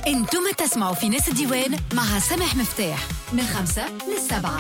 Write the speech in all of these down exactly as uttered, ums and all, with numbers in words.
انتم تسمعوا في ناس الديوان مع سامح مفتاح من خمسة للسبعة.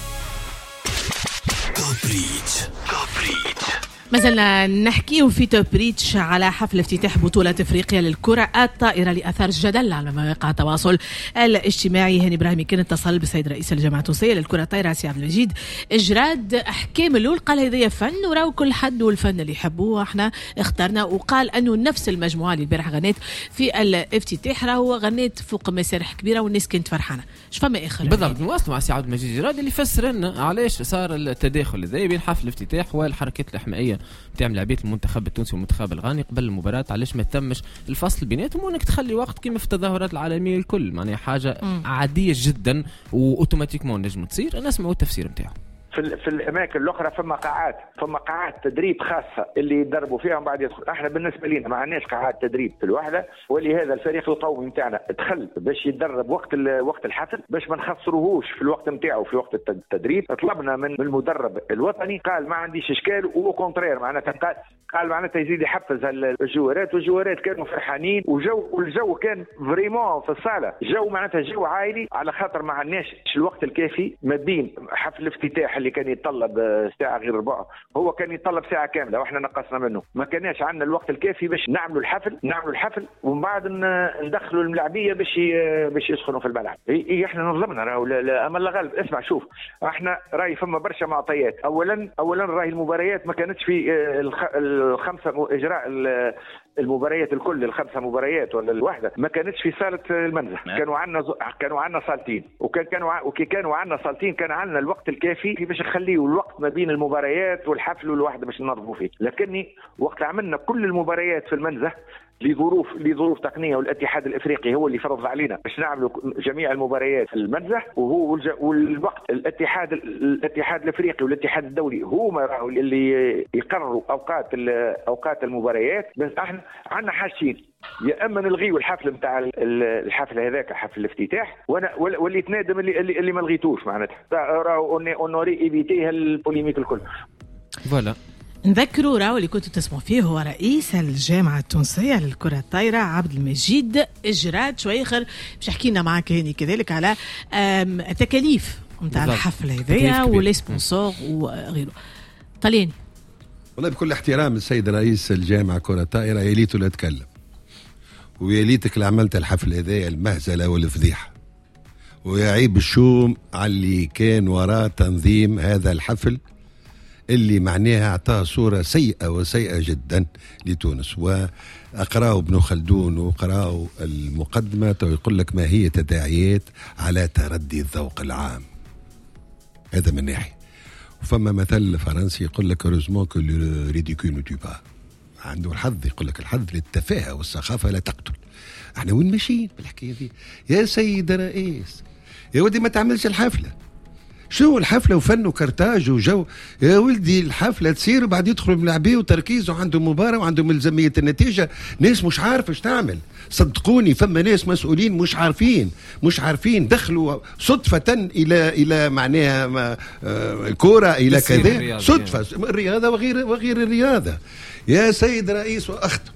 توبريتش توبريتش مازلنا نحكيه في توبريتش على حفل افتتاح بطولة افريقيا للكرة الطائرة لأثار الجدل على مواقع التواصل الاجتماعي. هاني ابراهيمي كان اتصل بالسيد رئيس الجامعة التونسية للكرة الطائرة سي عبد المجيد اجراد احكام اللول، قال هذايا فن وراو كل حد والفن اللي يحبوه احنا اخترنا، وقال انه نفس المجموعة اللي البارح غنيت في الافتتاح راهو غنيت فوق مسارح كبيرة والناس كانت فرحانة. اش فما اخر بالضبط؟ نواصل مع سي عبد المجيد اجراد اللي فسر لنا علاش صار التداخل هذا بين حفل الافتتاح والحركات الإحمائية بتاع لاعبين المنتخب التونسي والمنتخب الغاني قبل المباراة. علاش ما تمش الفصل بيناتهم وانك تخلي وقت كيما في التظاهرات العالمية الكل، معناها حاجة م. عادية جدا واوتوماتيكمون نجم تصير. نسمعوا التفسير نتاعو. في, في الاماكن الاخرى فما قاعات فما قاعات تدريب خاصه اللي يدربوا فيها ومن بعد يدخل. احنا بالنسبه لنا ما عندناش قاعات تدريب في الوحده، ولهذا الفريق القومي نتاعنا دخل باش يتدرب وقت وقت الحفل باش ما نخسروهوش في الوقت نتاعو في وقت التدريب. طلبنا من المدرب الوطني قال ما عنديش اشكال، وهو كونترير معناتها قال قال معناتها يزيد يحفز الجوارات، والجوارات كانوا فرحانين وجو والجو كان فريمون في الصاله جو معناتها جو عائلي، على خاطر ما عندناش الوقت الكافي ما بين حفل الافتتاح اللي كان يتطلب ساعه غير ربع، هو كان يتطلب ساعه كامله واحنا نقصنا منه. ما كانش عندنا الوقت الكافي باش نعملوا الحفل نعملوا الحفل ومن بعد ندخلوا الملاعبيه باش باش يسخنوا في الملعب. اي احنا نظلمنا راهو امل الغالب. اسمع شوف، احنا راي فما برشا معطيات. اولا اولا راي المباريات ما كانتش في الخمسه اجراء المباريات الكل الخمسه مباريات ولا الواحده ما كانتش في صاله المنزه. كانوا عندنا كانوا عندنا صالتين، وكان كانوا وكي كانوا عندنا صالتين كان عندنا الوقت الكافي باش نخليوا الوقت ما بين المباريات والحفل والواحده باش ننظموا فيه. لكني وقت عملنا كل المباريات في المنزه لظروف لظروف تقنيه، والاتحاد الافريقي هو اللي فرض علينا باش نعملوا جميع المباريات في المنزه، وهو والوقت الاتحاد الاتحاد الافريقي والاتحاد الدولي هما اللي يقرروا اوقات اوقات المباريات. بس احنا عندنا حاجتين، يا اما نلغيوا الحفل نتاع الحفل هذاك حفل الافتتاح، وانا واللي تنادم اللي اللي, اللي ما لغيتوش معناتها راهو اونوري ايفيتي هالبوليميك الكل. فوالا نذكروا راهو اللي كنتوا تسمعوا فيه هو رئيس الجامعة التونسية للكرة الطائرة عبد المجيد اجراد. شوي اخر باش يحكي لنا معاك هاني كذلك على التكاليف نتاع الحفل هذايا ولي سبونسور وغيره. طلياني والله بكل احترام السيد رئيس الجامعة كرة الطائرة يليته لا تكلم، ويليتك اللي عملت الحفل هذايا المهزلة والفضيحة، ويعيب الشوم على اللي كان وراء تنظيم هذا الحفل اللي معناها اعطاه صورة سيئة وسيئة جدا لتونس. وأقرأوا ابن خلدون وقرأوا المقدمة ويقول لك ما هي تداعيات على تردي الذوق العام. هذا من ناحية. وفما مثل فرنسي يقول لك heureusement que le ridicule ne tue pas. عنده الحظ، يقول لك الحظ للتفاهة والسخافة لا تقتل. احنا وين ماشيين بالحكاية دي يا سيد رئيس؟ يا ودي ما تعملش الحفلة. شو الحفلة وفن وكرتاج وجو يا ولدي؟ الحفلة تصير وبعد يدخلوا الملاعبين وتركيز وعندهم مباراة وعندهم ملزمية النتيجة. ناس مش عارفة ايش تعمل، صدقوني فما ناس مسؤولين مش عارفين مش عارفين دخلوا صدفة إلى إلى معناها الكورة إلى كذا صدفة الرياضة وغير وغير الرياضة. يا سيد رئيس وأختم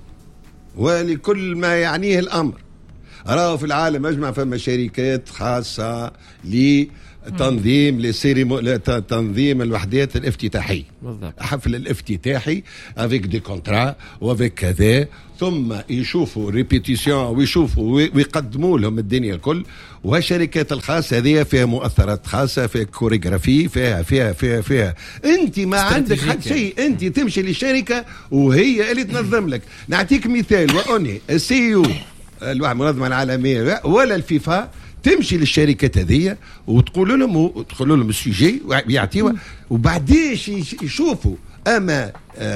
ولكل ما يعنيه الأمر، أراه في العالم أجمع فما شركات خاصة ل تنظيم لسيريمو تنظيم الوحدات الافتتاحية، حفل الافتتاحي افيك دي كونترا وافيك كذا، ثم يشوفوا ريبيتيسيون ويشوفوا ويقدموا لهم الدنيا الكل. والشركات الخاصة هذه فيها مؤثرات خاصة، فيها كوريغرافي، فيها فيها فيها فيها انت ما عندك حد شيء، انت تمشي للشركة وهي اللي تنظم لك. نعطيك مثال، وأني السيو المنظمة العالمية ولا الفيفا تمشي للشركات هذه وتقول لهم وتقول لهم السيجي ويعطيوا وبعديش يشوفوا اما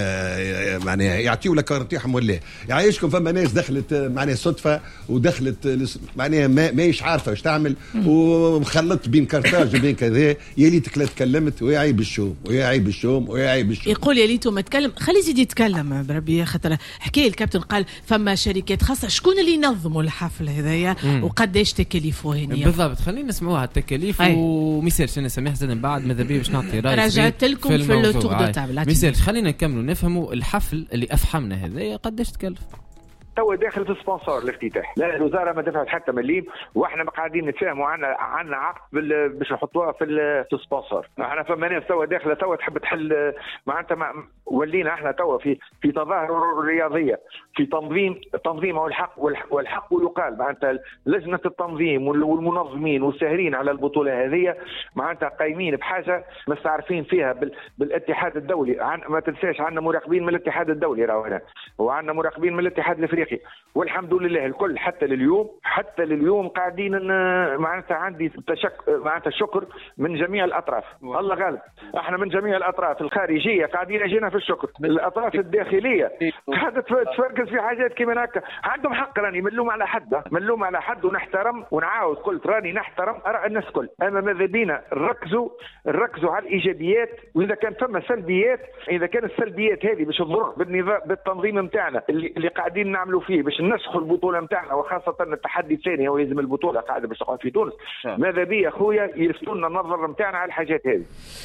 آه معناها يعطيوا لك كارتيحهم ولا يعيشكم. فما ناس دخلت معناها صدفه ودخلت معناها ما ماهيش عارفه ايش تعمل وخلطت بين كارتاج وبين كذا. يا ليتك لا تكلمت ويا عيب الشوم ويا عيب الشوم ويا عيب الشوم. يقول يا ليتو ما تكلم، خلي يزيد يتكلم بربي خاطر حكي الكابتن قال فما شركات خاصه. شكون اللي ينظموا الحفل هذايا وقداش تكاليفه هنا بالضبط؟ خلينا نسمعوها التكاليف ومثال انا سامح زين بعد ماذا بيه باش نعطي راي. رجعت لكم في, في اللوتور دو تابل مثال. خلينا نكملوا نفهموا الحفل اللي افحمنا هذا قداش تكلف. توا داخل في سبونسور الافتتاح، لا الوزاره ما دفعت حتى مليم، واحنا ما قاعدين نتفاهموا عنا عنا عقد باش نحطوها في في السبونسور. احنا فما ناس توا داخله توا تحب تحل معناتها ولينا احنا توا في في تظاهر رياضيه، في تنظيم تنظيم والحق والحق يقال معناتها لجنه التنظيم والمنظمين والساهرين على البطوله هذه معناتها قايمين بحاجه مستعرفين فيها بالاتحاد الدولي. عن ما تنساش عندنا مراقبين من الاتحاد الدولي راهو هنا، وعندنا مراقبين من الاتحاد الافريقي، والحمد لله الكل حتى لليوم حتى لليوم قاعدين معناتها عندي تشك معناتها شكر من جميع الاطراف. الله غالب احنا من جميع الاطراف الخارجيه قاعدين يجينا في الشكر، الاطراف الداخليه قاعده تفرقس في حاجات كيما هكا. عندهم حق، راني ملوم على حد ملوم على حد ونحترم ونعاود قلت راني نحترم اراء الناس كل. اما ماذا بينا نركزوا نركزوا على الايجابيات، واذا كان فما سلبيات اذا كان السلبيات هذه باش تضر بالنظام بالتنظيم نتاعنا اللي, اللي قاعدين نعملوا فيه باش نسخوا البطوله نتاعنا، وخاصه التحدي الثاني هو يلزم البطوله قاعده باش تقعد في تونس. ماذا بيا خويا يلفتوا لنا النظر نتاعنا على الحاجات هذه.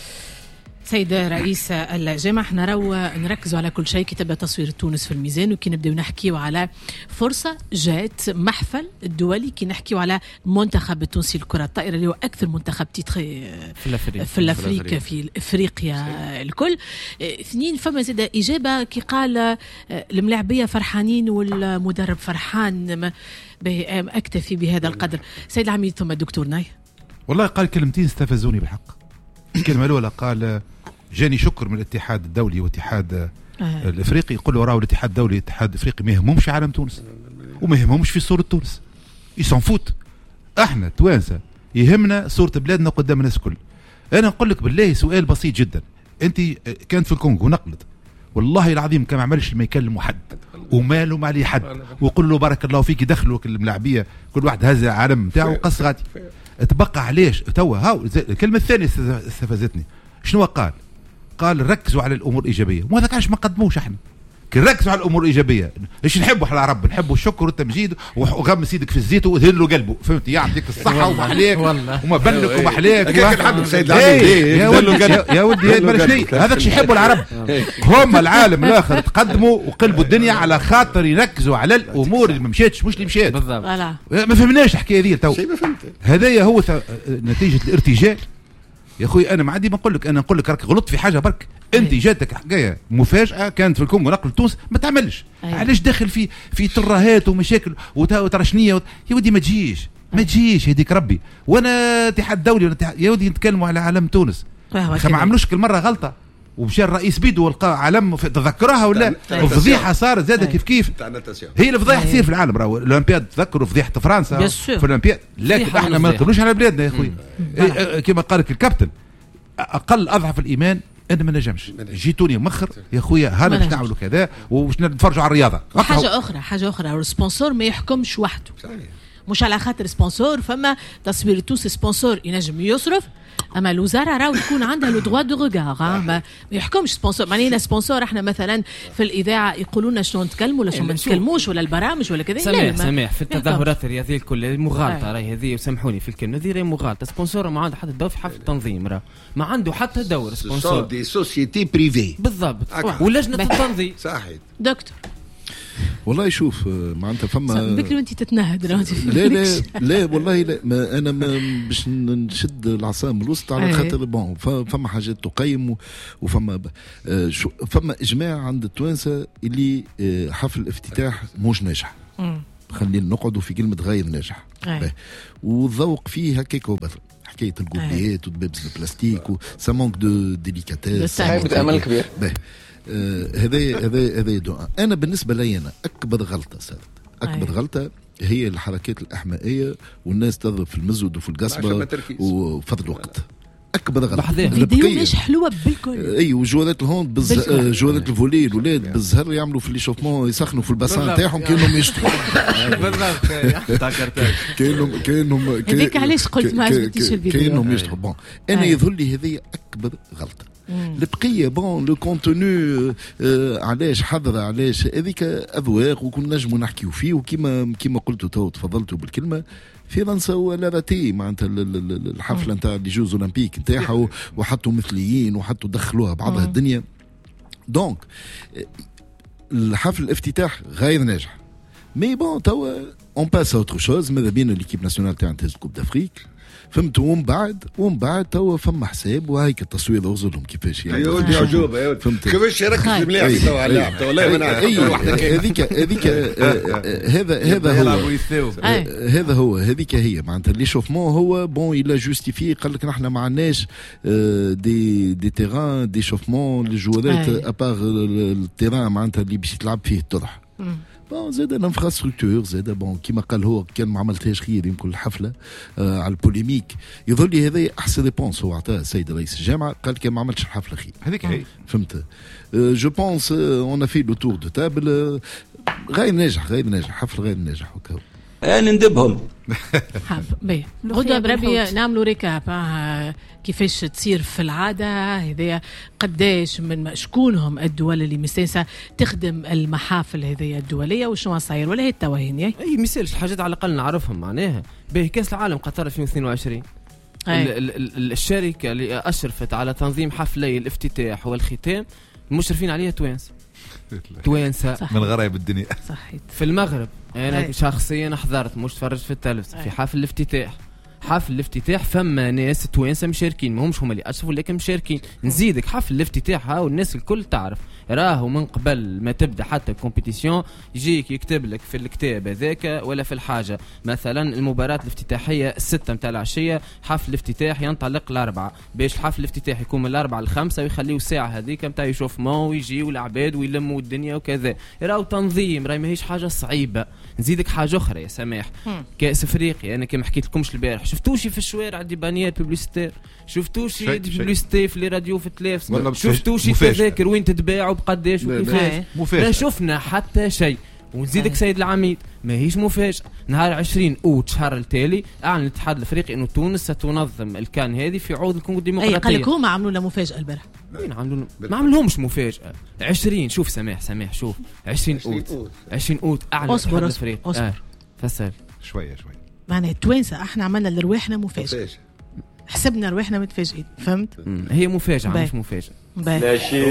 سيد رئيس الجامعة، احنا راهو نركزوا على كل شيء كي تبدا تصوير تونس في الميزان، وكي نبداو نحكيو على فرصة جات محفل الدولي، كي نحكيو على المنتخب التونسي لكرة الطائرة اللي هو أكثر منتخب تيتري في الأفريق في الأفريق في إفريقيا الكل. اثنين فما زاد إجابة كي قال الملاعبية فرحانين والمدرب فرحان، أكتفي بهذا القدر. سيد العميد ثم الدكتور ناي. والله قال كلمتين استفزوني بالحق. الكلمة الأولى قال جاني شكر من الاتحاد الدولي والاتحاد آه. الافريقي. يقول له راهو الاتحاد الدولي الاتحاد الافريقي ما يهمهمش عالم تونس وما يهمهمش في صورة تونس، يسنفوت. احنا توانسة يهمنا صورة بلادنا قدام الناس كل. انا نقول لك بالله سؤال بسيط جدا، انت كانت في الكونغو نقلت والله العظيم كما عملش ما يكلموا حد ومالوا ما عليه حد، وقول له بارك الله فيك يدخلوا الملاعبيه كل واحد هز عالم نتاعو قص غادي. تبقى علاش توا هاو الكلمه الثانيه استفزتني. شنو قال؟ قال ركزوا على الامور الايجابيه، وما ذاك علاش ما قدموش احنا كي نركزوا على الامور الايجابيه. ايش نحبوا احنا العرب؟ نحبوا الشكر والتمجيد وغمس يدك في الزيت وذل له قلبه، فهمت؟ يعطيك الصحه ومحليك وما بلك ومحليك. كيف نحب سيد العميد يا ولدي يا ولدي هذاك شي يحبوا العرب. هم العالم الاخر تقدموا وقلبوا الدنيا على خاطر يركزوا على الامور اللي ما مشاتش مش اللي مشات. بالضبط. ما فهمناش الحكايه هذه تو. هذايا هو نتيجه الارتجال يا اخوي. انا ما عندي ما نقول لك، انا نقول لك راك غلطت في حاجه برك. انت جاتك حكايه مفاجاه كانت في الكونغو نقل تونس ما تعملش. أيه. علاش داخل في في ترهات ومشاكل وترشنيه وت... يا ودي ما تجيش ما تجيش هذيك ربي. وانا اتحاد دولي يا ودي نتكلموا على عالم تونس. ما عملوش كل مره غلطه ومشى الرئيس بيدو ولقى علم تذكرها ولا فضيحه صارت زاده كيف كيف. هي الفضيحه تصير في العالم. راهو الاولمبياد تذكروا فضيحه فرنسا في الاولمبياد، لكن احنا ما نقولوش على بلادنا يا اخوي. كما قال لك الكابتن اقل اضعف الايمان انا ما نجمش. جيتوني مخر يا خويا هانا باش نعملوا كذا وباش نتفرجوا على الرياضه. حاجه اخرى حاجه اخرى السبونسور ما يحكمش وحده. مش على خاطر سبونسور فما تصوير توس سبونسور ينجم يصرف، اما الوزاره راهو يكون عندها لو دروا دو ريغار. ما يحكمش سبونسور. معناها سبونسور احنا مثلا في الاذاعه يقولوا لنا شنو نتكلموا ولا شنو ما نتكلموش ولا البرامج ولا كذا. سامح سامح في التظاهرات الرياضيه الكل مغالطه راهي هذه، وسامحوني في الكلمه هذه راهي مغالطه. سبونسور ما عنده حتى دور في حفل التنظيم، راه ما عنده حتى دور. سبونسور دي سوسيتي بريفي بالضبط، ولجنه التنظيم. صحيح دكتور. والله شوف معناتها فما بكري وانت تتنهد. لا لا لا والله لا ما انا ما باش نشد العصا من الوسط على خاطر بون فما حاجات تقيم وفما شو فما اجماع عند التوانسه اللي حفل الافتتاح مش ناجح. خلينا نقعدوا في كلمه غير ناجح والذوق فيه هكاك وبس. حكايه القبيات ودبابز البلاستيك سا مونك دو ديليكاتيس امل كبير. هذا هذا هذا دو. انا بالنسبه لي انا اكبر غلطه صارت اكبر أيه. غلطه هي الحركات الاحمائيه والناس تضرب في المزود وفي القصبه وفضل وقت. اكبر غلطه. فيديو مش حلوه بالكل. اي وجوالات الهوند بز... جوالات الفولي الاولاد بالزهر يعملوا في ليشوفمون يسخنوا في الباسان تاعهم كانهم يشطحوا. بالضبط كانهم كانهم هذيك علاش قلت ما عجبتنيش الفيديو. كانهم يشطحوا. بون انا يظهر لي هذه اكبر غلطه. البقيه بون لو كونتوني علاش حضر علاش هذيك اذواق وكنا نجموا نحكيو فيه. وكما كما قلتوا تو تفضلتوا بالكلمه فرنسا ولا راتي معناتها الحفله نتاع لي جوز اولمبيك نتاعها وحطوا مثليين وحطوا دخلوها بعضها الدنيا. دونك الحفل الافتتاح غير ناجح. مي بون توا اون باس اوتر شوز. ماذا بينا ليكيب ناسيونال تاع تهز كوب دافريك فهمت. ومن بعد ومن بعد توا فما حساب وهيك التصوير اوصلهم كيفاش يعني. ايوا ودي عجوبه ايوا فهمت كيفاش يركز مليح توا على اللعب. والله ما نعرف هذيك هذيك هذا هذا هو هذا هو هذيك هي معناتها اللي شوفمون هو بون الى جوستيفي. قال لك نحن ما عندناش دي دي تيران دي شوفمون للجوارات ابار التيران معناتها اللي باش تلعب فيه الطرح. بون زاد الانفراستركتور زاد بون كيما قال هو كان ما عملتهاش خير يمكن الحفله آه على البوليميك. يظل لي هذا احسن ريبونس هو عطاها السيد رئيس الجامعه. قال كان ما عملتش الحفله خير هذيك هي فهمت. جو بونس اون في لو تور دو تابل غير ناجح غير ناجح حفل غير ناجح وكاو انا ندبهم. حاب بي غدا بربي نعملوا ريكاب كيفاش تصير في العاده هذيا. قداش من شكونهم الدول اللي مستانسه تخدم المحافل هذيا الدوليه وشنو صاير ولا هي التوهين. اي مثال الحاجات على الاقل نعرفهم معناها. به كاس العالم قطر ألفين واثنين وعشرين ال ال الشركه اللي اشرفت على تنظيم حفلي الافتتاح والختام المشرفين عليها توانسه. توانسه من غرايب الدنيا. صحيح. في المغرب انا شخصيا حضرت مش تفرجت في التلفزيون في حفل الافتتاح. حفل الافتتاح فما ناس توانسه مشاركين ما همش هم اللي اشرفوا لكن مشاركين. نزيدك حفل الافتتاح ها والناس الكل تعرف راهو من قبل ما تبدا حتى الكومبيتيسيون يجيك يكتب لك في الكتاب هذاك ولا في الحاجه مثلا المباراه الافتتاحيه الستة متاع العشيه حفل الافتتاح ينطلق الاربعه باش الحفل الافتتاح يكون من الاربعه للخمسه ويخليوا الساعه هذيك متاع يشوف ما ويجيوا العباد ويلموا الدنيا وكذا. راهو تنظيم راهي ماهيش حاجه صعيبه. نزيدك حاجه اخرى يا سماح كاس افريقيا انا كما حكيت لكمش البارح شفتوشي في الشوارع دي بانيات بوبليستير شفتوشي بوبليستي في لي راديو في التلفزيون شفتوشي تذاكر وين تتباعوا بقداش وكيفاش لا شفنا حتى شيء. ونزيدك سيد العميد ماهيش مفاجأة نهار عشرين أوت شهر التالي أعلن الاتحاد الأفريقي إنه تونس ستنظم الكان هذه في عود الكونغو الديمقراطية. أي قال لك هما عملوا له مفاجأة البارح. وين عملوا ما عملوهمش مفاجأة. عشرين شوف سماح سماح شوف عشرين أوت عشرين أوت أعلن الاتحاد الأفريقي. أصبر فسر شوية شوية معناها التوانسة احنا عملنا لرواحنا مفاجأة حسبنا رواحنا متفاجئين فهمت. هي مفاجأة مش مفاجأة. ماشي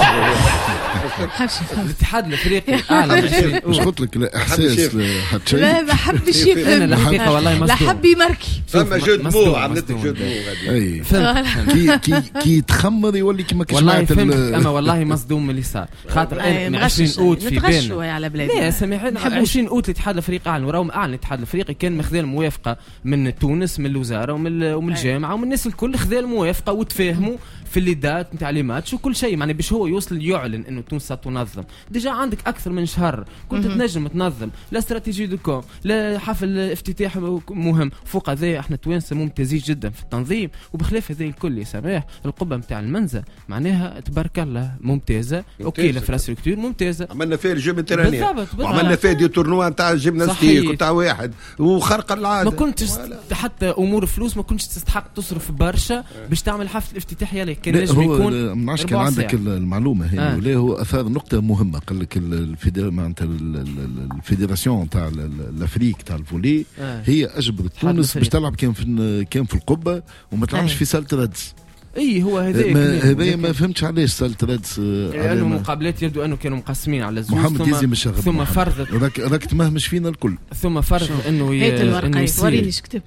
الاتحاد الافريقي اعلن مش قلت لك الاحساس حتى شيء لا ما حبش يفهم. انا الحقيقه والله ما لا حب يمركي فما جود مو عملت جود مو اي كي كي كي تخمر يولي كيما كي سمعت اما والله مصدوم من اللي صار خاطر انا عشرين اوت في بين على بلادنا. لا سامحني عشرين اوت الاتحاد الافريقي اعلن وراهم اعلن الاتحاد الافريقي كان مخذ الموافقه من تونس من الوزاره ومن ومن الجامعه ومن الناس الكل خذ الموافقه وتفاهموا في الليدات نتاع لي ماتش وكل شيء معناه باش هو يوصل يعلن انه تونس ستنظم. ديجا عندك اكثر من شهر كنت تنجم تنظم لا استراتيجي دو كوم لا حفل افتتاح مهم. فوق هذا احنا توانسه ممتازين جدا في التنظيم وبخلاف هذا الكل يا سماح القبه نتاع المنزه معناها تبارك الله ممتازه. اوكي الانفراستركتور ممتازه عملنا فيها الجيم التراني بالضبط وعملنا فيها دي تورنوا نتاع جيمناستيك وتاع واحد وخرق العاده. ما كنتش حتى امور فلوس ما كنتش تستحق تصرف برشا باش تعمل حفل افتتاح يلي كان نجم يكون ما عادش كان عندك المعلومه هي آه. ولا هو اثار نقطه مهمه. قال لك الفيدر معناتها الفيدراسيون تاع الافريق تاع الفولي آه. هي اجبرت تونس باش تلعب كان في كان في القبه وما تلعبش آه. في سالة رادس. اي هو هذاك هذايا ما فهمتش علاش سالة رادس لانه المقابلات يبدو انه كانوا مقسمين على زوج محمد يزي مش شغل ثم فرضت راك راك تمهمش فينا الكل ثم فرض انه انه وريني ايش كتب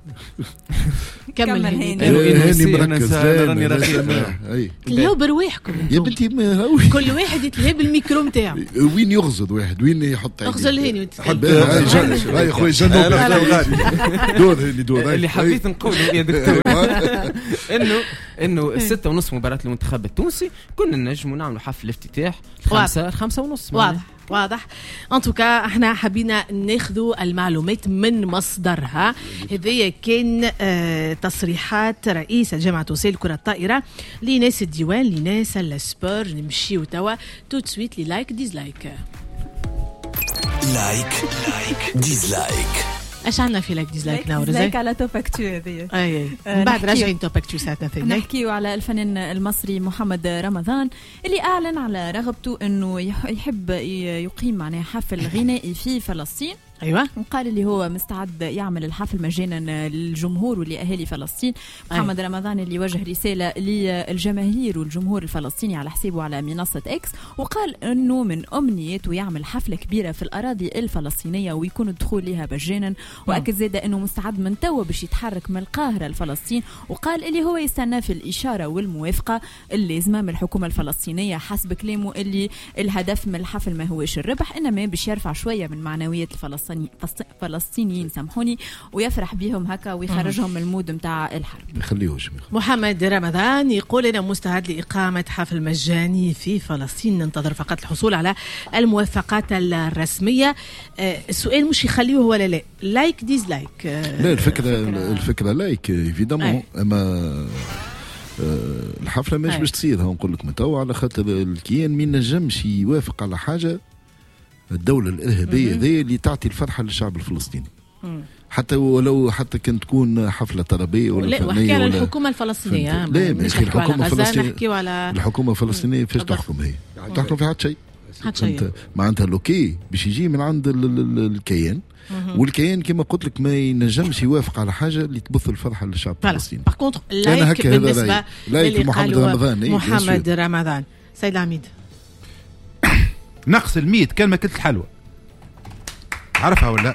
كمل هاني مركز راني رقيق تلهوا برواحكم يا بنتي كل واحد يتلهى بالميكرو نتاعو. وين يغزد واحد وين يحط اغزل هاني هاي خويا جنوب دور هاني دور اللي حبيت نقول يا دكتور انه انه الستة ونص مباراة المنتخب التونسي كنا نجموا نعملوا حفل افتتاح الخمسة خمسة ونص. واضح واضح. ان توكا احنا حبينا ناخذوا المعلومات من مصدرها. هذه كان آه تصريحات رئيس الجامعه التونسيه لكره الطائره لناس الديوان لناس السبور. نمشيو توا تو سويت لي لايك ديزلايك لايك لايك ديزلايك. اش عندنا في لايك ديزلايك ناور لايك على توب اكتو هذه اي اي من بعد راجعين توب اكتو ساعتنا ثانيه نحكيو على الفنان المصري محمد رمضان اللي اعلن على رغبته انه يحب يقيم معنا حفل غنائي في فلسطين ايوه وقال اللي هو مستعد يعمل الحفل مجانا للجمهور ولأهالي فلسطين. محمد أيوة. رمضان اللي وجه رسالة للجماهير والجمهور الفلسطيني على حسابه على منصة إكس، وقال أنه من أمنيته يعمل حفلة كبيرة في الأراضي الفلسطينية ويكون الدخول لها مجانا، وأكد زاد أنه مستعد من توا باش يتحرك من القاهرة لفلسطين، وقال اللي هو يستنى في الإشارة والموافقة اللازمة من الحكومة الفلسطينية حسب كلامه اللي الهدف من الحفل ما هوش الربح إنما باش يرفع شوية من معنويات الفلسطينيين فلسطينيين سامحوني ويفرح بهم هكا ويخرجهم من المود متاع الحرب. يخليهوش. محمد رمضان يقول أنا مستعد لإقامة حفل مجاني في فلسطين، ننتظر فقط الحصول على الموافقات الرسمية. السؤال مش يخليه ولا لا لايك ديزلايك. لا الفكرة الفكرة لايك ايفيدامون، اما الحفلة مش باش تصير نقول لك متوا على خاطر الكيان ما ينجمش يوافق على حاجة الدولة الإرهابية ذي اللي تعطي الفرحة للشعب الفلسطيني. مم. حتى ولو حتى كان تكون حفلة طربية ولا لا وحكي على الحكومة الفلسطينية. لا مش الحكومة الفلسطينية، على الحكومة الفلسطينية فاش تحكم هي؟ تحكم في حد شيء. انت معناتها لوكي باش يجي من عند الكيان، والكيان كما قلت لك ما ينجمش يوافق على حاجه اللي تبث الفرحه للشعب الفلسطيني. باغ كونتر لايك بالنسبه لايك محمد رمضان. محمد رمضان سيد العميد نقص الميت كان ما كلت الحلوى عرفها ولا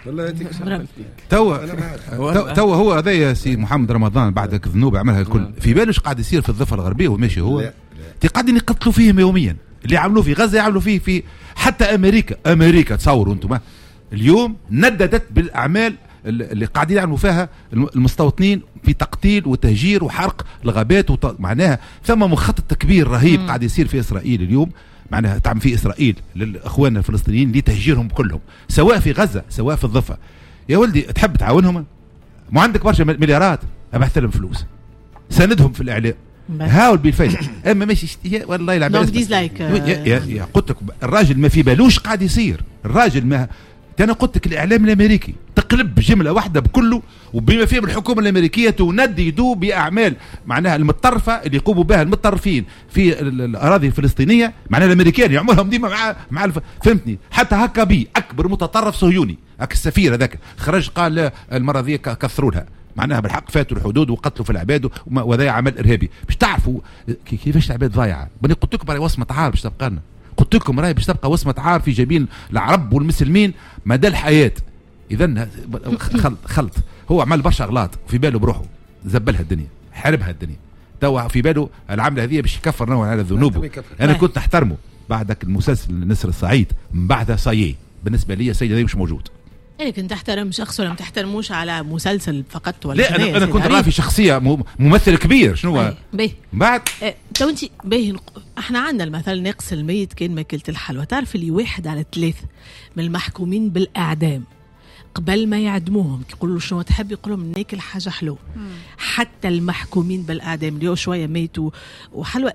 توا توا هو هذا يا سي محمد رمضان بعد الذنوب عملها الكل في بالوش قاعد يصير في الضفه الغربيه وماشي هو قاعدين يقتلوا فيهم يوميا. اللي عملوه في غزه يعملوا فيه في حتى امريكا. امريكا تصوروا انتم اليوم نددت بالاعمال اللي قاعدين يعملوا فيها المستوطنين في تقتيل وتهجير وحرق الغابات وط... معناها ثم مخطط كبير رهيب قاعد يصير في اسرائيل اليوم، معناها تعمل في اسرائيل للاخوان الفلسطينيين لتهجيرهم كلهم سواء في غزه سواء في الضفه. يا ولدي تحب تعاونهم؟ مو عندك برشا مليارات ابعث لهم فلوس ساندهم في الاعلام هاول بالفايده. اما ماشي والله لا دونك ديزلايك. يا قلت لك الراجل ما في بالوش قاعد يصير. الراجل ما انا قلت لك الاعلام الامريكي تقلب بجمله واحده بكله وبما فيهم الحكومه الامريكيه تندد يدوب باعمال معناها المتطرفه اللي يقوموا بها المتطرفين في الاراضي الفلسطينيه، معناها الامريكان يعملهم ديما مع مع الف... فهمتني. حتى هكا بي اكبر متطرف صهيوني هك السفير هذاك خرج قال لا المره ذي كثروا لها، معناها بالحق فاتوا الحدود وقتلوا في العباد وهذا عمل ارهابي. باش تعرفوا كيفاش العباد ضايعه. بني قلت لكم راهي وصمه عار باش تبقى لنا، قلت لكم راهي باش تبقى وصمه عار في جبين العرب والمسلمين مدى الحياه. اذا خلط, خلط هو عمل برشا اغلاط في باله بروحه، زبلها الدنيا حاربها الدنيا. توا في باله العمله هذه باش يكفر نوع على ذنوبه. انا كنت نحترمه بعدك المسلسل نسر الصعيد من بعدها صايي بالنسبه لي السيد هذا مش موجود. ايه كنت تحترم شخص ولا ما تحترموش على مسلسل فقط ولا لا انا, أنا كنت راه في شخصيه ممثل كبير شنو هو باهي بعد إيه تو انت باهي. احنا عندنا المثل نقص الميت كان ماكلت الحلوى. تعرف اللي واحد على ثلاثة من المحكومين بالاعدام قبل ما يعدموهم يقولوا شنو تحب يقولوا من ناكل حاجه حلوه. حتى المحكومين بالاعدام اليوم شويه ميتوا وحلوى.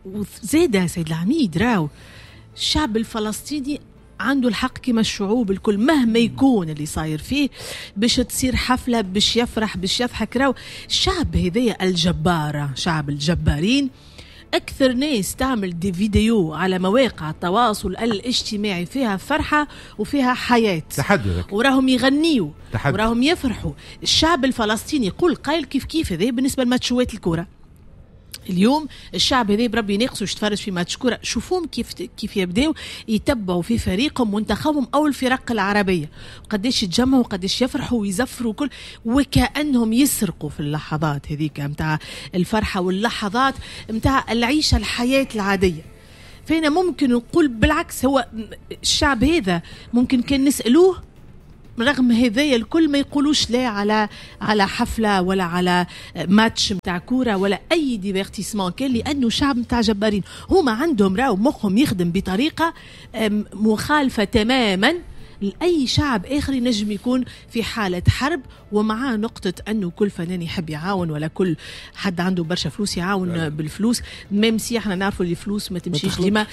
وزاده سيد العميد راو الشعب الفلسطيني عنده الحق كما الشعوب الكل مهما يكون اللي صاير فيه باش تصير حفلة باش يفرح باش يضحك. راو الشعب هذايا الجبارة شعب الجبارين. أكثر ناس تعمل دي فيديو على مواقع التواصل الاجتماعي فيها فرحة وفيها حياة تحدثك. وراهم يغنيوا تحدث. وراهم يفرحوا. الشعب الفلسطيني يقول قايل كيف كيف هذا بالنسبة لماتشوات الكرة. اليوم الشعب هذا بربي ينقص ويتفرج في ماتش كوره. شوفوهم كيف كيف يبداو يتبعوا في فريقهم منتخبهم او الفرق العربيه وقديش يتجمعوا وقديش يفرحوا ويزفروا كل وكانهم يسرقوا في اللحظات هذيك نتاع الفرحه واللحظات نتاع العيشه الحياه العاديه. فينا ممكن نقول بالعكس هو الشعب هذا ممكن كان نسالوه رغم هذايا الكل ما يقولوش لا على على حفله ولا على ماتش متاع كوره ولا اي ديفيرتيسمون كان، لانه شعب متاع جبارين. هما عندهم راو مخهم يخدم بطريقه مخالفه تماما لأي شعب آخر ينجم يكون في حالة حرب ومعاه نقطة أنه كل فنان يحب يعاون ولا كل حد عنده برشا فلوس يعاون يعني. بالفلوس ميمسي احنا نعرفوا اللي الفلوس ما تمشيش ديما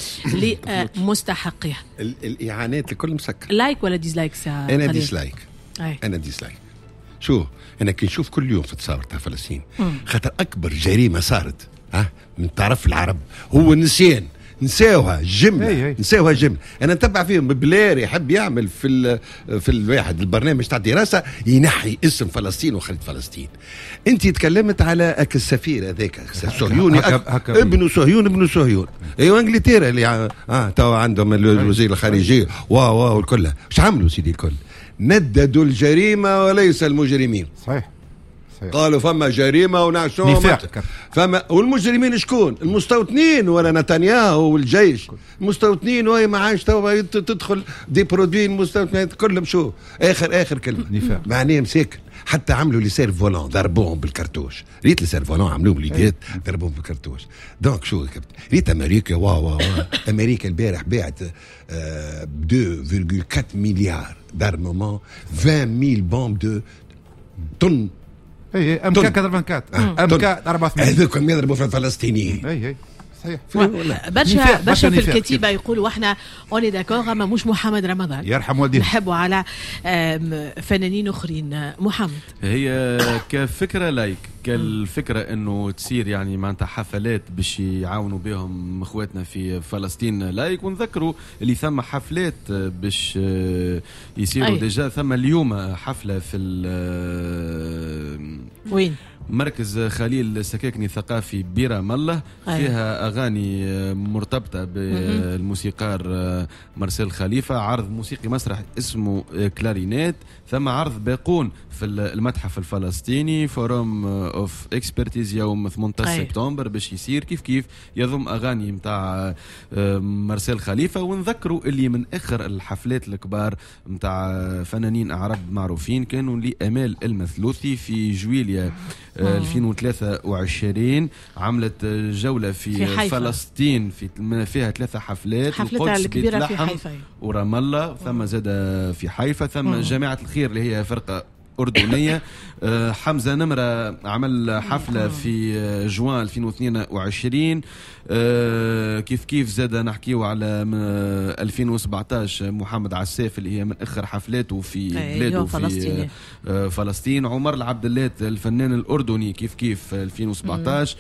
لمستحقها. الإعانات الكل مسكر. لايك ولا ديزلايك ساعة؟ أنا ديزلايك. أنا ديزلايك. شو أنا كي نشوف كل يوم في تصاور تاع فلسطين خاطر أكبر جريمة صارت ها من طرف العرب هو النسيان نساوها جمله نساوها جمله. انا نتبع فيهم بلار يحب يعمل في في الواحد البرنامج تاع دراسه ينحي اسم فلسطين وخريطه فلسطين. انت تكلمت على اك السفير هذاك صهيوني ابن صهيون ابن صهيون ايوه انجلترا اللي اه تو عندهم الوزير الخارجيه واو واو الكل ايش عملوا سيدي الكل؟ نددوا الجريمه وليس المجرمين. صحيح. قالوا فما جريمه ونعشوهم فما والمجرمين شكون؟ المستوطنين ولا نتنياهو والجيش المستوطنين وهي ما عادش توا تدخل دي برودوي المستوطنين كلهم شو اخر اخر كلمه معناه مساكن. حتى عملوا لي سير فولون ضربوهم بالكرتوش. ريت لي سير فولون عملوهم ليدات ضربوهم بالكرتوش. دونك شو كبت ريت امريكا واو واو امريكا البارح باعت اثنين فاصلة أربعة مليار دارمومون عشرين مية بومب دو طن. اي ام كا أربعة وأربعين ام كا أربعة وثمانين هذوك يضربوا في الفلسطينيين. اي اي صحيح. برشا برشا في الكتيبه يقولوا احنا اوني داكور اما مش محمد رمضان يرحم والديه نحبوا على فنانين اخرين. محمد هي كفكره لايك كالفكره انه تصير يعني معناتها حفلات باش يعاونوا بهم اخواتنا في فلسطين لايك. ونذكروا اللي ثم حفلات باش يصيروا ديجا. ثم اليوم حفله في وين مركز خليل السكاكني الثقافي برام الله فيها أغاني مرتبطة بالموسيقار مارسيل خليفة. عرض موسيقي مسرح اسمه كلارينيت. ثم عرض باقون في المتحف الفلسطيني فوروم اوف اكسبرتيز يوم ثمانية عشر سبتمبر باش يصير كيف كيف يضم أغاني متاع مارسيل خليفة. ونذكروا اللي من آخر الحفلات الكبار متاع فنانين أعراب معروفين كانوا لأمال المثلوثي في جويليا ألفين وثلاثة وعشرين. عملت جولة في, في فلسطين في فيها ثلاثة حفلات. حفلتها الكبيرة في حيفا ورام الله. ثم زاد في حيفا. ثم جامعة الخير اللي هي فرقة أردنية. حمزة نمرة عمل حفلة في جوان ألفين واثنين وعشرين. كيف كيف زاد نحكيو على ألفين وسبعطاش محمد عساف اللي هي من آخر حفلاته في بلاده في فلسطين. عمر العبد اللات الفنان الأردني كيف كيف ألفين وسبعطاش.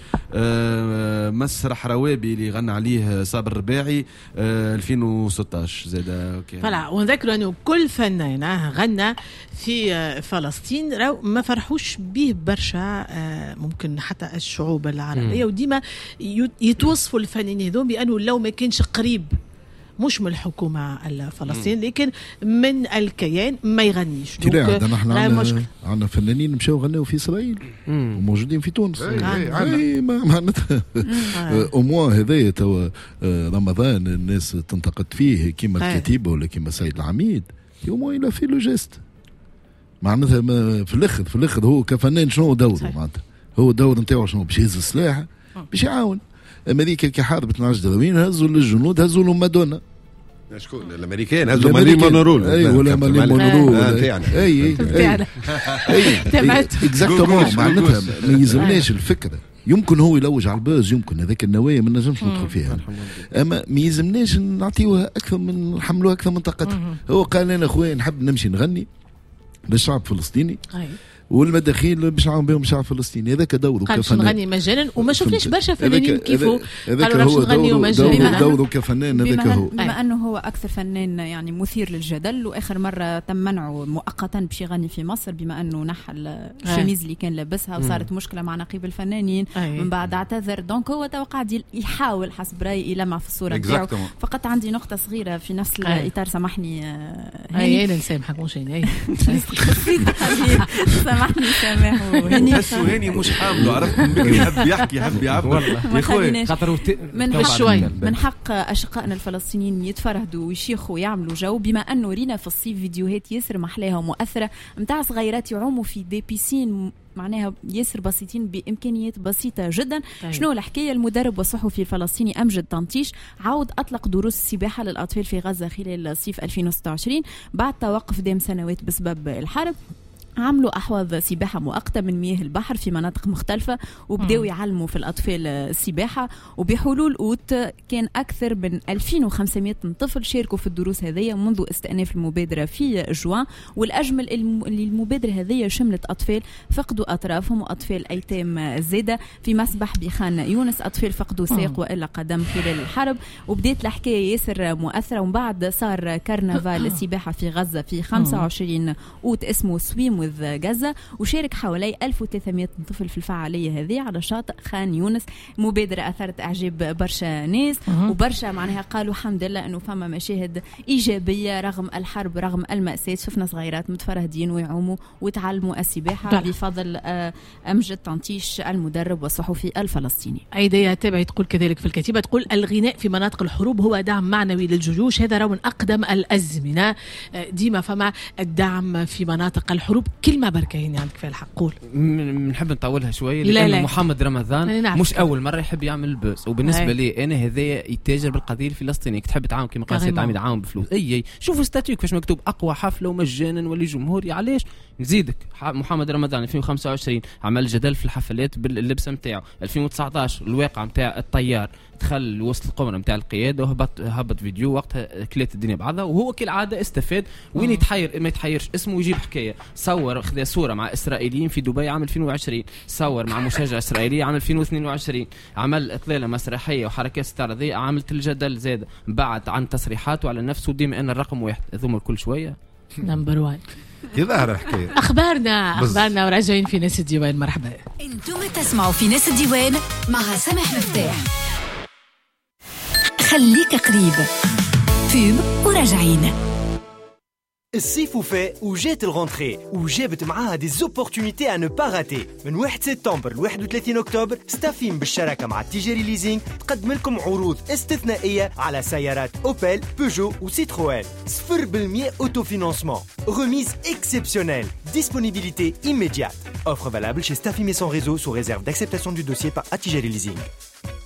مسرح روابي اللي غنى عليه صابر الرباعي ألفين وستطاش زاد. فلا ونذكر أنه كل فنان غنى في فلسطين ما فرحوش به برشا ممكن حتى الشعوب العربية. وديما يتوصفوا الفنانين هذول بأنه لو ما كانش قريب مش من الحكومة الفلسطينية لكن من الكيان ما يغنيش. دونك نحن عندنا فنانين مشاو غنوا في إسرائيل وموجودين في تونس. اي معناتها اموا هذايا توا رمضان الناس تنتقد فيه كيما الكتيبة ولا كيما سيد العميد يوم إلى في لو جيست معناتها في الاخر في الاخر هو كفنان شنو دوره معناتها هو الدور نتاعو شنو باش يهز السلاح باش يعاون. امريكا كي حاربت نعش دراوين هزوا للجنود هزوا لهم مادونا. شكون الامريكان هزوا مالي مونورول اي ولا مالي مونورول اي اي اي اكزاكتومون معناتها ما يلزمناش الفكره. يمكن هو يلوج على الباز يمكن هذاك النوايا ما نجمش ندخل فيها اما ما يلزمناش نعطيوها اكثر من نحملوها اكثر من طاقتها. هو قال انا اخويا نحب نمشي نغني للشعب الفلسطيني والمداخيل باش نعاون بهم الشعب الفلسطيني. هذاك دوره كفنان. قال نغني مجانا وما شفناش برشا فنانين كيفه قالوا باش نغنيو مجانا. دوره كفنان هذاك هو. بما انه هو اكثر فنان يعني مثير للجدل واخر مره تم منعه مؤقتا باش يغني في مصر بما انه نحى الشميز اللي كان لابسها وصارت مشكله مع نقيب الفنانين. من بعد اعتذر. دونك هو توقع يحاول حسب رايي يلمع في الصوره نتاعو. فقط عندي نقطه صغيره في نفس الاطار سامحني هاني. انا نسامحك مش هاني سامحني سامح وهني بس وهني مش حامله عرفت يحب يحكي يحب يعبر يا اخوي خاطر من شوي من حق اشقائنا الفلسطينيين يتفرهدوا ويشيخوا ويعملوا جو بما انه رينا في الصيف فيديوهات ياسر محلاها ومؤثره نتاع صغيرات يعوموا في دي بيسين معناها ياسر بسيطين بامكانيات بسيطه جدا. طيب. شنو الحكايه؟ المدرب والصحفي الفلسطيني امجد طنطيش عاود اطلق دروس السباحه للاطفال في غزه خلال صيف ألفين وستة وعشرين بعد توقف دام سنوات بسبب الحرب. عملوا أحواض سباحة مؤقتة من مياه البحر في مناطق مختلفة وبداوا يعلموا في الأطفال السباحة. وبحلول أوت كان أكثر من ألفين وخمسمائة طفل شاركوا في الدروس هذه منذ استئناف المبادرة في جوان. والأجمل اللي المبادرة هذه شملت أطفال فقدوا أطرافهم وأطفال أيتام زادة في مسبح بخان يونس، أطفال فقدوا ساق وإلا قدم خلال الحرب. وبدأت الحكاية ياسر مؤثرة. ومن بعد صار كرنفال السباحة في غزة في خمسة وعشرين أوت اسمه سويم وذ غزة، وشارك حوالي ألف وثلاثمائة طفل في الفعالية هذه على شاطئ خان يونس. مبادرة أثرت إعجاب برشا ناس وبرشا معناها قالوا الحمد لله أنه فما مشاهد إيجابية رغم الحرب رغم المأساة. شفنا صغيرات متفرهدين ويعوموا ويتعلموا السباحة بفضل أمجد طنطيش المدرب والصحفي الفلسطيني. عيدية تابعي تقول كذلك في الكتيبة، تقول الغناء في مناطق الحروب هو دعم معنوي للجيوش، هذا راه من أقدم الأزمنة. ديما فما الدعم في مناطق الحروب. كلمة بركة هنا عندك في الحق قول. بنحب نطولها شوية لأن محمد رمضان مش أول مرة يحب يعمل البوس. وبالنسبة هاي. لي أنا هذا يتاجر بالقضية الفلسطينية. تحب تعاون كما قال سيد عميد عاون بفلوس أي شوفوا ستاتيك فاش مكتوب أقوى حفلة ومجانا ولجمهوري. علاش نزيدك؟ محمد رمضان ألفين وخمسة وعشرين عمل جدل في الحفلات باللبس نتاعو. ألفين وتسعة عشر الواقع نتاع الطيار دخل وسط القمر نتاع القياده وهبط هبط فيديو وقتها كلات الدنيا بعضها. وهو كالعاده استفاد وين يتحير ما يتحيرش اسمه يجيب حكايه. صور خذ صوره مع اسرائيليين في دبي عام ألفين وعشرين، صور مع مشجع اسرائيلي عام ألفين واثنين وعشرين، عمل اطلاله مسرحيه وحركات استعراضيه عملت الجدل زاد بعد عن تصريحاته على نفسه ديما ان الرقم واحد. ثم كل شويه نمبر واحد يظهر الحكايه. اخبارنا اخبارنا وراجعين في ناس الديوان. مرحبا انتم تسمعوا في ناس الديوان مع سامح مفتاح. خليك قريب فيب وراجعين. الصيف وفاء وجات الغونتري وجابت معاها دي زوبورتونيتي à ne pas rater. من واحد سبتمبر ل واحد وثلاثين أكتوبر ستافيم بالشراكة مع التجاري ليزينغ تقدم لكم عروض استثنائية على سيارات أوبل بيجو وسيتروين. صفر بالمئة أوتو فينانسمون. Remise exceptionnelle. Disponibilité immédiate. Offre valable chez Staffim et son réseau sous réserve d'acceptation du dossier par Atijari Leasing.